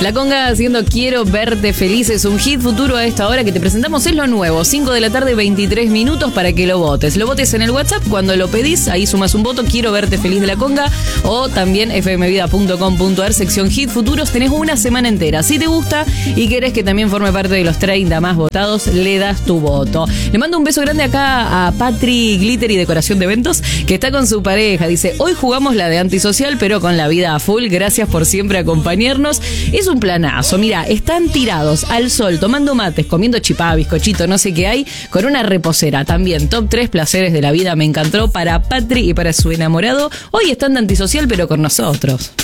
La Conga haciendo Quiero Verte Feliz es un hit futuro a esta hora que te presentamos. Es lo nuevo, 5 de la tarde, 23 minutos para que lo votes. Lo votes en el WhatsApp cuando lo pedís, ahí sumas un voto, Quiero Verte Feliz de La Conga, o también fmvida.com.ar, sección hit futuros. Tenés una semana entera. Si te gusta y querés que también forme parte de los 30 más votados, le das tu voto. Le mando un beso grande acá a Patri Glitter y Decoración de Eventos, que está con su pareja. Dice, hoy jugamos la de antisocial, pero con la vida a full. Gracias por siempre acompañarnos. Es un planazo. Mira, están tirados al sol, tomando mates, comiendo chipá, bizcochito, no sé qué hay, con una reposera. También top 3 placeres de la vida. Me encantó para Patri y para su enamorado. Hoy están de antisocial, pero con nosotros.